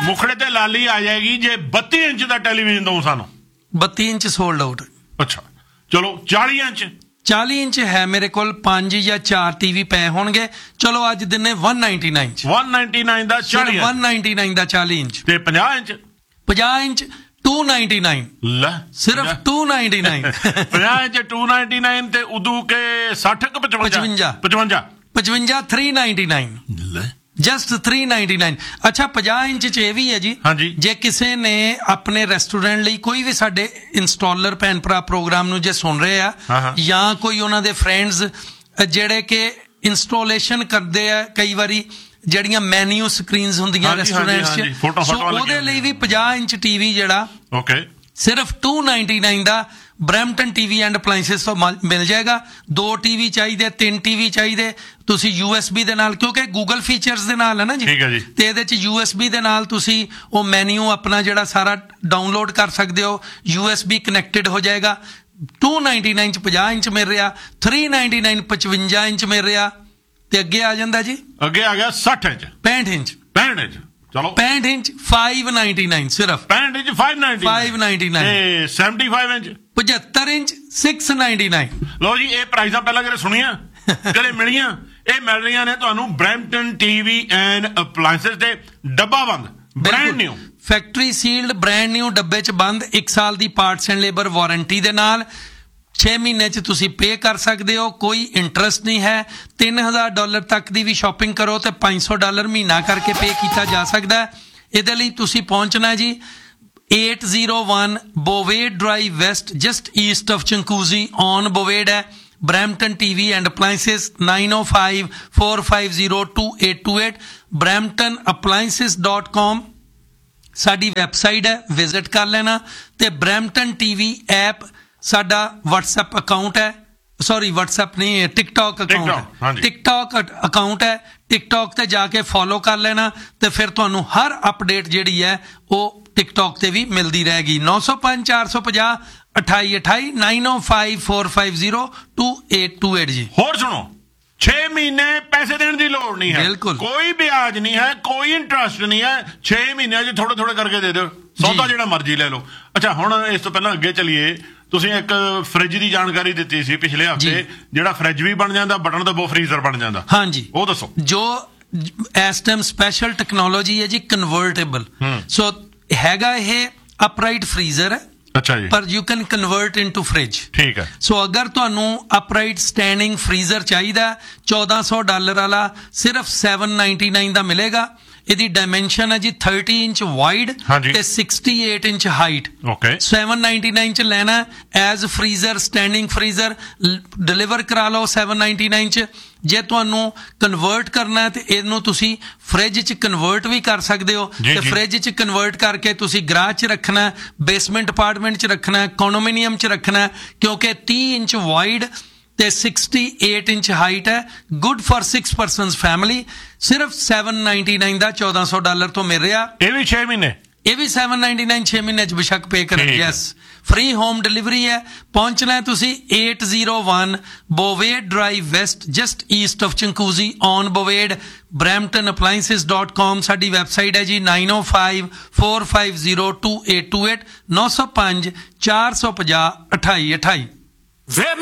ਮੁਖੜੇ ਤੇ ਲਾਲੀ ਆ ਜਾਏਗੀ ਜੇ 32 ਇੰਚ ਦਾ ਟੈਲੀਵਿਜ਼ਨ ਦਊ ਸਾਨੂੰ। 32 ਇੰਚ ਸੋਲਡ ਆਊਟ। ਅੱਛਾ ਚਲੋ 40 ਇੰਚ 40 ਇੰਚ ਹੈ ਮੇਰੇ ਕੋਲ 5 ਜਾਂ 4 TV ਪਏ ਹੋਣਗੇ। ਚਲੋ ਅੱਜ ਦਿਨੇ 199 ਚ 199 ਦਾ 40 ਇੰਚ 199 ਦਾ 40 ਇੰਚ ਤੇ 50 ਇੰਚ 50 ਇੰਚ 299 ਲੈ ਸਿਰਫ 299 50 ਇੰਚ 299 ਤੇ ਉਦੋਂ ਕੇ 60 ਕਿ 55 55 55 399 ਲੈ ਜਸਟ 399। ਅੱਛਾ 50 ਇੰਚ 'ਚ ਇਹ ਵੀ ਹੈ ਜੀ, ਜੇ ਕਿਸੇ ਨੇ ਆਪਣੇ ਰੈਸਟੋਰੈਂਟ ਲਈ ਕੋਈ ਵੀ ਸਾਡੇ ਇੰਸਟਾਲਰ ਭੈਣ ਭਰਾ ਪ੍ਰੋਗਰਾਮ ਨੂੰ ਜੇ ਸੁਣ ਰਹੇ ਆ ਜਾਂ ਕੋਈ ਉਹਨਾਂ ਦੇ ਫਰੈਂਡਸ ਜਿਹੜੇ ਕਿ ਇੰਸਟਾਲੇਸ਼ਨ ਕਰਦੇ ਆ ਕਈ ਵਾਰੀ ਜਿਹੜੀਆਂ ਮੈਨਿਊ ਸਕਰੀਨਸ ਹੁੰਦੀਆਂ ਰੈਸਟੋਰੈਂਟਸ 'ਚ, ਸੋ ਉਹਦੇ ਲਈ ਵੀ 50 ਇੰਚ TV ਜਿਹੜਾ ਸਿਰਫ 299 ਦਾ ਬਰੈਂਪਟਨ TV ਐਂਡ ਅਪਲਾਈਐਂਸਿਸ ਤੋਂ ਮਿਲ ਜਾਏਗਾ। 2 TV ਚਾਹੀਦੇ, 3 TV ਚਾਹੀਦੇ, ਤੁਸੀਂ USB ਦੇ ਨਾਲ, ਕਿਉਂਕਿ ਗੂਗਲ ਫੀਚਰਸ ਦੇ ਨਾਲ ਹੈ ਨਾ ਜੀ, ਤੇ ਇਹਦੇ 'ਚ USB ਦੇ ਨਾਲ ਤੁਸੀਂ ਉਹ ਮੈਨਿਊ ਆਪਣਾ ਜਿਹੜਾ ਸਾਰਾ ਡਾਊਨਲੋਡ ਕਰ ਸਕਦੇ ਹੋ, USB ਕਨੈਕਟਡ ਹੋ ਜਾਏਗਾ। 299 'ਚ 50 ਇੰਚ ਮਿਲ ਰਿਹਾ, 399 55 ਇੰਚ ਮਿਲ ਰਿਹਾ, ਤੇ ਅੱਗੇ ਆ ਜਾਂਦਾ ਜੀ, ਅੱਗੇ ਆ ਗਿਆ 60 ਇੰਚ 65 ਇੰਚ 65 ਇੰਚ ਚਲੋ 65 ਇੰਚ 599 ਸਿਰਫ 65 ਇੰਚ 599 ਤੇ 75 ਇੰਚ 75 ਇੰਚ 699। ਲਓ ਜੀ ਇਹ ਪ੍ਰਾਈਜ਼ਾਂ ਪਹਿਲਾਂ ਕਿਹੜੇ ਸੁਣੀਆਂ ਕਿਹੜੇ ਮਿਲੀਆਂ? ਇਹ ਮਿਲ ਰਹੀਆਂ ਨੇ ਤੁਹਾਨੂੰ ਬਰੈਂਪਟਨ TV ਐਂਡ ਅਪਲਾਈਐਂਸਿਸ ਦੇ ਡੱਬਾ ਬੰਦ brand new factory sealed brand new ਡੱਬੇ 'ਚ ਬੰਦ 1 ਸਾਲ ਦੀ ਪਾਰਟਸ ਐਂਡ ਲੇਬਰ ਵਾਰੰਟੀ ਦੇ ਨਾਲ 6 ਮਹੀਨੇ 'ਚ ਤੁਸੀਂ ਪੇ ਕਰ ਸਕਦੇ ਹੋ, ਕੋਈ ਇੰਟਰਸਟ ਨਹੀਂ ਹੈ। $3000 ਤੱਕ ਦੀ ਵੀ ਸ਼ਾਪਿੰਗ ਕਰੋ ਤੇ $500 ਮਹੀਨਾ ਕਰਕੇ ਪੇ ਕੀਤਾ ਜਾ ਸਕਦਾ ਹੈ। ਇਹਦੇ ਲਈ ਤੁਸੀਂ ਪਹੁੰਚਣਾ ਜੀ 801 ਬੋਵੇਡ drive West just East of ਚੰਕੂਜ਼ੀ on ਬੋਵੇਡ ਹੈ। ਬਰੈਂਪਟਨ TV ਐਂਡ ਅਪਲਾਈਐਂਸਿਸ 9054502828 bramptonappliances.com ਸਾਡੀ ਵੈਬਸਾਈਟ ਹੈ, ਵਿਜ਼ਿਟ ਕਰ ਲੈਣਾ। ਤੇ ਬਰੈਂਪਟਨ TV ਐਪ ਸਾਡਾ WhatsApp ਅਕਾਊਂਟ ਹੈ, ਸੌਰੀ WhatsApp ਨਹੀਂ, TikTok ਅਕਾਊਂਟ ਹੈ, TikTok ਅਕਾਊਂਟ ਹੈ। TikTok ਤੇ ਜਾ ਕੇ ਫੋਲੋ ਕਰ ਲੈਣਾ ਤੇ ਫਿਰ ਤੁਹਾਨੂੰ ਹਰ ਅਪਡੇਟ ਜਿਹੜੀ ਹੈ ਉਹ TikTok ਤੇ ਵੀ ਮਿਲਦੀ ਰਹੇਗੀ। 905 450 2828 905450 2828 ਜੀ। ਹੋਰ ਸੁਣੋ 6 ਮਹੀਨੇ ਪੈਸੇ ਦੇਣ ਦੀ ਲੋੜ ਨਹੀਂ ਹੈ, ਕੋਈ ਵਿਆਜ ਨਹੀਂ ਹੈ, ਕੋਈ ਇੰਟਰਸਟ ਨਹੀਂ ਹੈ। 6 ਮਹੀਨਿਆਂ 'ਚ ਥੋੜੇ ਥੋੜੇ ਕਰਕੇ ਦੇ ਦਿਓ, ਸੌਦਾ ਜਿਹੜਾ ਮਰਜ਼ੀ ਲੈ ਲਓ। ਅੱਛਾ ਹੁਣ ਇਸ ਤੋਂ ਪਹਿਲਾਂ ਅੱਗੇ ਚੱਲੀਏ, ਤੁਸੀਂ ਇੱਕ ਫ੍ਰਿਜ ਦੀ ਜਾਣਕਾਰੀ ਦਿੱਤੀ ਸੀ ਪਿਛਲੇ ਹਫ਼ਤੇ, ਜਿਹੜਾ ਫ੍ਰਿਜ ਵੀ ਬਣ ਜਾਂਦਾ, ਬਟਨ ਦਬਾਓ ਫਰੀਜ਼ਰ ਬਣ ਜਾਂਦਾ। ਹਾਂਜੀ ਉਹ ਦੱਸੋ। ਜੋ ਇਸ ਟਾਈਮ ਸਪੈਸ਼ਲ ਟੈਕਨੋਲੋਜੀ ਹੈ ਜੀ, ਕਨਵਰਟੇਬਲ। ਸੋ ਹੈਗਾ ਇਹ ਅਪਰਾਈਟ ਫਰੀਜ਼ਰ ਹੈ, ਅੱਛਾ ਜੀ, ਪਰ you can convert into fridge. ਠੀਕ ਹੈ। ਸੋ ਅਗਰ ਤੁਹਾਨੂੰ ਅਪਰਾਈਟ ਸਟੈਂਡਿੰਗ ਫਰੀਜ਼ਰ ਚਾਹੀਦਾ $1400 ਵਾਲਾ ਸਿਰਫ $799 ਦਾ ਮਿਲੇਗਾ। ਇਹਦੀ ਡਾਇਮੈਂਸ਼ਨ ਹੈ ਜੀ 30 ਇੰਚ ਵਾਈਡ ਤੇ 68 ਇੰਚ ਹਾਈਟ। ਓਕੇ 799 ਚ ਲੈਣਾ as freezer, standing freezer deliver ਕਰਾ ਲਓ 799 ਚ। ਜੇ ਤੁਹਾਨੂੰ ਕਨਵਰਟ ਕਰਨਾ ਹੈ ਤੇ ਇਹਨੂੰ ਤੁਸੀਂ ਫ੍ਰਿਜ 'ਚ ਕਨਵਰਟ ਵੀ ਕਰ ਸਕਦੇ ਹੋ, ਤੇ ਫ੍ਰਿਜ 'ਚ ਕਨਵਰਟ ਕਰਕੇ ਤੁਸੀਂ ਗਰਾਜ 'ਚ ਰੱਖਣਾ, ਬੇਸਮੈਂਟ ਅਪਾਰਟਮੈਂਟ 'ਚ ਰੱਖਣਾ, ਕਨਡੋਮੀਨੀਅਮ 'ਚ ਰੱਖਣਾ, ਕਿਉਂਕਿ 30 ਇੰਚ ਵਾਈਡ ਤੇ 68 ਇੰਚ ਹਾਈਟ ਹੈ। Good for 6 persons family. ਸਿਰਫ $799 ਦਾ $1400 ਤੋਂ ਮਿਲ ਰਿਹਾ। ਇਹ ਵੀ 6 ਮਹੀਨੇ, ਇਹ ਵੀ 799 6 ਮਹੀਨੇ 'ਚ ਬੇਸ਼ੱਕ ਪੇ ਕਰੋ। ਯੈਸ, ਫ੍ਰੀ ਹੋਮ ਡਿਲੀਵਰੀ ਹੈ। ਪਹੁੰਚਣਾ ਹੈ ਤੁਸੀਂ 801 ਬੋਵੇਡ drive West just East of ਚੰਕੂਜ਼ੀ on ਬੋਵੇਡ। bramptonappliances.com ਸਾਡੀ ਵੈਬਸਾਈਟ ਹੈ ਜੀ। 9054502828 905 450 2828।